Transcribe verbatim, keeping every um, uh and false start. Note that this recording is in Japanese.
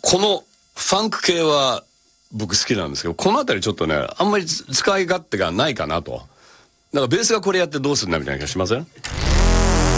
このファンク系は僕好きなんですけど、このあたりちょっとね、あんまり使い勝手がないかなと。なんかベースがこれやってどうするんだみたいな気がしません？